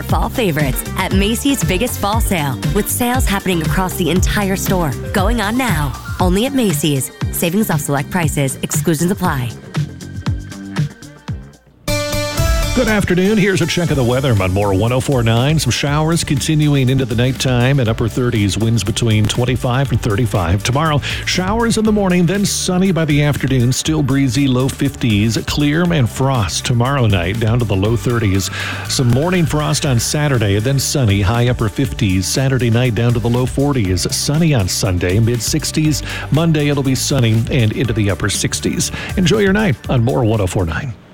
fall favorites at Macy's biggest fall sale, with sales happening across the entire store. Going on now. Only at Macy's. Savings off select prices. Exclusions apply. Good afternoon. Here's a check of the weather on More 104.9. Some showers continuing into the nighttime and upper 30s. Winds between 25 and 35. Tomorrow, showers in the morning, then sunny by the afternoon. Still breezy, low 50s. Clear and frost tomorrow night, down to the low 30s. Some morning frost on Saturday, then sunny, high upper 50s. Saturday night, down to the low 40s. Sunny on Sunday, mid 60s. Monday, it'll be sunny and into the upper 60s. Enjoy your night on More 104.9.